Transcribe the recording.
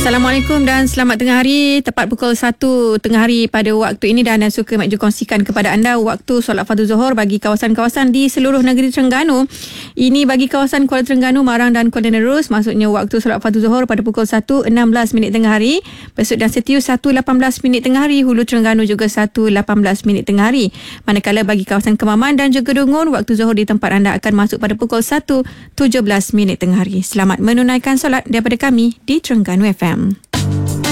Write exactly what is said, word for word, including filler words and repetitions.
Assalamualaikum dan selamat tengah hari. Tepat pukul satu tengah hari pada waktu ini dan suka Mek Ju kongsikan kepada anda waktu solat fardu Zuhur bagi kawasan-kawasan di seluruh negeri Terengganu. Ini bagi kawasan Kuala Terengganu, Marang dan Kuala Nerus, maksudnya waktu solat fardu Zuhur pada pukul satu enam belas minit tengah hari. Besut dan Setiu satu lapan belas minit tengah hari. Hulu Terengganu juga satu lapan belas minit tengah hari. Manakala bagi kawasan Kemaman dan juga Dungun, waktu Zuhur di tempat anda akan masuk pada pukul satu tujuh belas minit tengah hari. Selamat menunaikan solat daripada kami di Terengganu F M.